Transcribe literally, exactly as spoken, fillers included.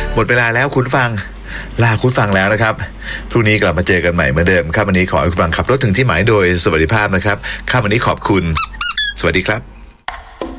หมดเวลาแล้วคุณฟังลาคุณฟังแล้วนะครับพรุ่งนี้กลับมาเจอกันใหม่เหมือนเดิมค่ำวันนี้ขอให้คุณฟังขับรถถึงที่หมายโดยสวัสดิภาพนะครับค่ำวันนี้ขอบคุณสวัสดีครับ